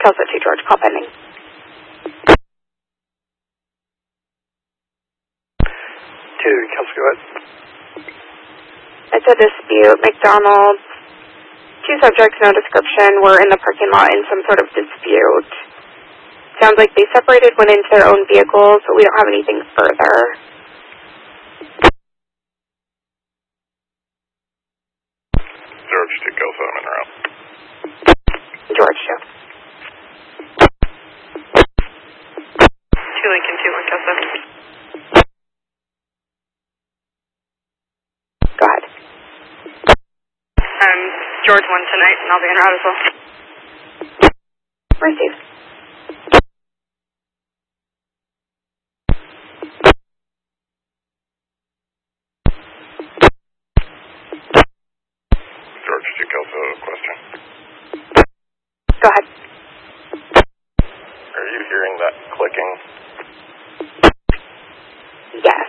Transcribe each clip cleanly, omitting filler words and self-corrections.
Kelso 2 George, call pending. Kelso, go ahead. It's a dispute. McDonald's, 2 subjects, no description, were in the parking lot in some sort of dispute. Sounds like they separated, went into their own vehicles, but we don't have anything further. George to Kelso, I'm in route. George, 2 Lincoln, 2 1 Kelso. Go ahead. George 1 tonight, and I'll be en route as well. Received. George to Kelso, question. Go ahead. Are you hearing that clicking? Yes.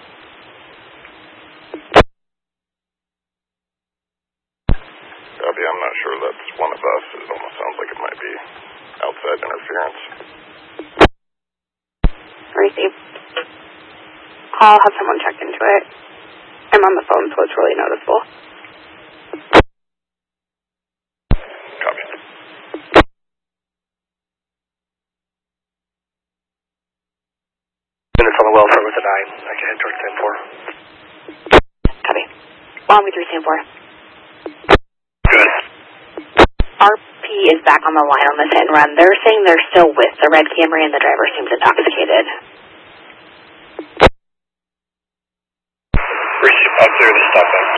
Copy, I'm not sure that's one of us. It almost sounds like it might be outside interference. Received. I'll have someone check into it. I'm on the phone, so it's really noticeable. Copy. Minutes on the welfare with a 9. I can head towards 10-4. Copy. Long with 3 4. Good. RP is back on the line on this hit and run. They're saying they're still with the red Camry and the driver seems intoxicated. I'll clear the stop back